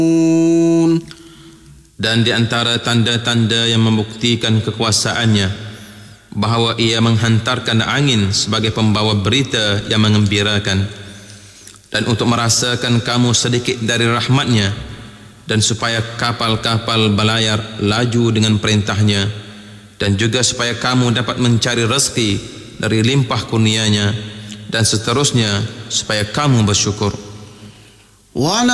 Dan di antara tanda-tanda yang membuktikan kekuasaannya bahawa ia menghantarkan angin sebagai pembawa berita yang mengembirakan, dan untuk merasakan kamu sedikit dari rahmatnya, dan supaya kapal-kapal berlayar laju dengan perintahnya, dan juga supaya kamu dapat mencari rezeki dari limpah kurnianya, dan seterusnya supaya kamu bersyukur.